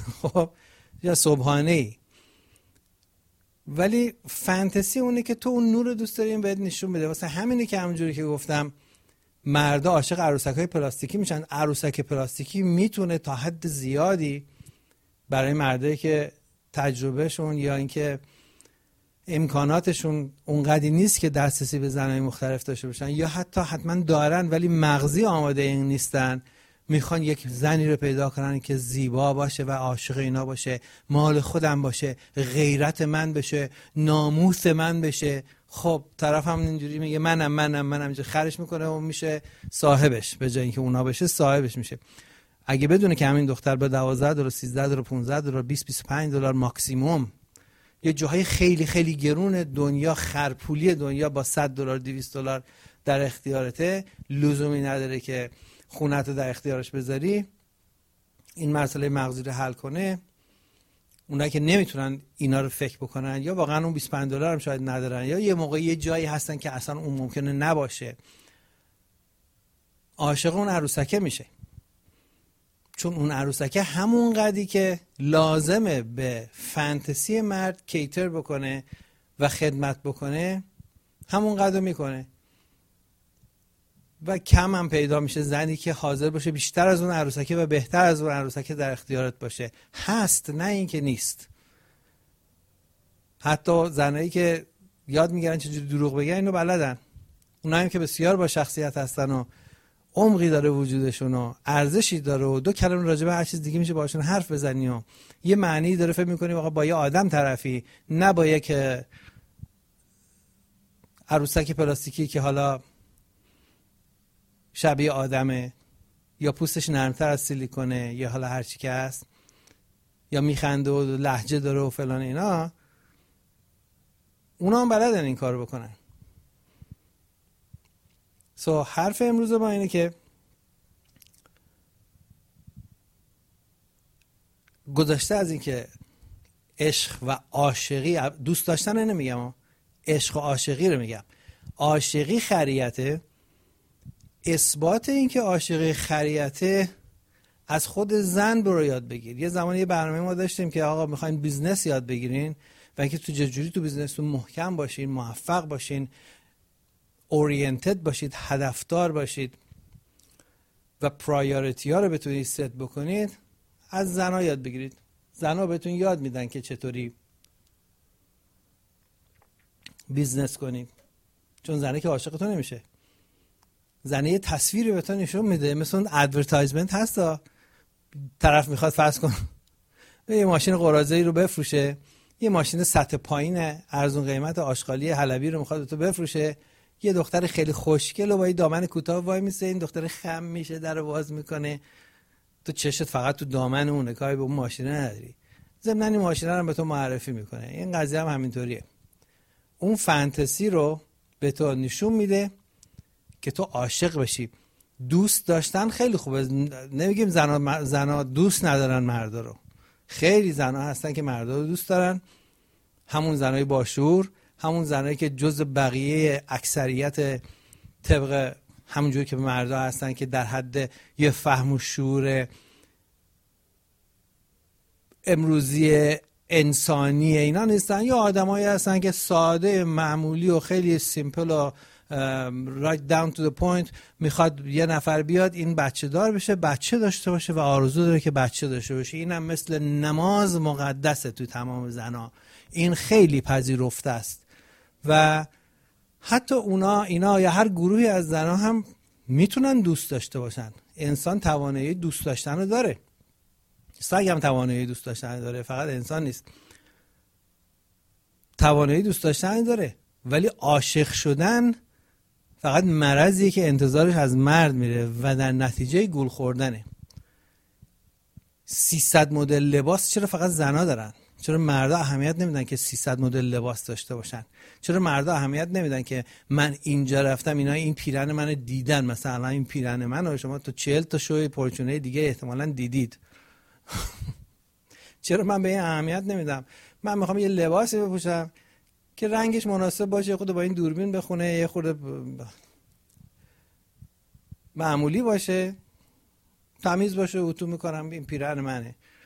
خب یا صبحانه‌ای. ولی فانتزی اونه که تو اون نور رو دوست داری بهت نشون بده. واسه همینه که همونجوری که گفتم مردا عاشق عروسک‌های پلاستیکی میشن. عروسک پلاستیکی میتونه تا حد زیادی برای مردایی که تجربهشون یا اینکه امکاناتشون اونقدی نیست که دسترسی به زنای مختلف داشته باشن، یا حتی حتما دارن ولی مغزی آماده این نیستن، میخوان یک زنی رو پیدا کنن که زیبا باشه و عاشق اینا باشه، مال خودم باشه، غیرت من بشه، ناموس من بشه. خب طرف هم اینجوری میگه منم اینجوری خرش میکنه و میشه صاحبش، به جای اینکه اونا بشه صاحبش میشه. اگه بدونه که همین دختر با $12 $13 $15 $20 $25 ماکسیموم یه جاهای خیلی خیلی گرون دنیا، خرپولی دنیا با $100 $200 در اختیارته، لزومی نداره که خونت رو در اختیارش بذاری. این مسئله مغزی رو حل کنه. اونایی که نمیتونن اینا رو فکر بکنن یا واقعا اون $25 هم شاید ندارن یا یه موقع یه جایی هستن که اصلا اون ممکنه نباشه، عاشق اون عروسکه میشه. چون اون عروسکه همون قدری که لازمه به فانتزی مرد کیتر بکنه و خدمت بکنه همون قدر میکنه و کم هم پیدا میشه زنی که حاضر باشه بیشتر از اون عروسکه و بهتر از اون عروسکه در اختیارت باشه. هست، نه این که نیست. حتی زنایی که یاد میگیرن چجوری دروغ بگن اینو بلدن. اونایی که بسیار با شخصیت هستن و عمقی داره وجودشون و ارزشی داره و دو کلمه راجع به هر چیز دیگه میشه باشون حرف بزنی و یه معنی داره، فکر می‌کنی واقعا با یه آدم طرفی، نه با یک عروسک پلاستیکی که حالا شبیه آدمه یا پوستش نرمتر از سیلیکونه یا حالا هر چی که هست یا میخنده و لهجه داره و فلان اینا. اونا هم بلدن این کارو بکنن. حرف امروز ما اینه که گذشته از این که عشق و عاشقی، دوست داشتن نمیگم، عشق و عاشقی رو میگم. عاشقی خریته. اثبات این که عاشقی خریته از خود زن برو یاد بگیر. یه زمانی یه برنامه ما داشتیم که آقا میخواین بیزنس یاد بگیرین و اینکه تو چجوری تو بیزنستون محکم باشین، موفق باشین، اورینتد باشید، هدفدار باشید و پرایوریتی ها رو بتونید ست بکنید، از زنها یاد بگیرید. زنها بهتون یاد میدن که چطوری بیزنس کنید. چون زنه که عاشقتون نمیشه، زنه یه تصویری بهتون نشون میده، مثل اون ادورتایزمنت هستا. طرف میخواد فرض کن یه ماشین قراضه‌ای رو بفروشه، یه ماشین سطح پایین ارزون قیمت آشغالی حلبی رو میخواد به تو بفروشه. یه دختر خیلی خوشگل و با یه دامن کوتاه وای میسه، این دختر خم میشه، در باز میکنه، تو چشت فقط تو دامن اونه، کاری به اون ماشین نداری. ضمن این ماشین رو به تو معرفی میکنه. این قضیه هم همینطوریه. اون فانتزی رو به تو نشون میده که تو عاشق بشی. دوست داشتن خیلی خوبه. نمیگیم زنا دوست ندارن مردا رو. خیلی زنا هستن که مردا رو دوست دارن، همون زنای باشعور، همون زنایی که جز بقیه اکثریت طبق همونجوری که مردا هستن که در حد یه فهم و شعور امروزی انسانی اینا نیستن، یا آدمایی هستن که ساده معمولی و خیلی سیمپل و right down to the point. میخواد یه نفر بیاد این بچه دار بشه، بچه داشته باشه و آرزو داره که بچه داشته باشه. اینم مثل نماز مقدسه تو تمام زنا. این خیلی پذیرفته است و حتی اینا یا هر گروهی از زنا هم میتونن دوست داشته باشن. انسان توانایی دوست داشتن رو داره. سگ هم توانایی دوست داشتن داره، فقط انسان نیست. توانایی دوست داشتن داره، ولی عاشق شدن فقط مرضیه که انتظارش از مرد میره و در نتیجه گول خوردنه. 300 مدل لباس چرا فقط زنا دارن؟ چرا مردا اهمیت نمیدن که 300 مدل لباس داشته باشن؟ چرا مردا اهمیت نمیدن که من اینجا رفتم اینا این پیرن منو دیدن، مثلا این پیرن منو شما تو 40 تا شوی پرچونه دیگه احتمالاً دیدید. چرا من به این اهمیت نمیدم؟ من میخوام یه لباسی بپوشم که رنگش مناسب باشه، خود با این دوربین بخونه، یه خورده معمولی باشه، تمیز باشه، اتو میکنم این پیرن منه.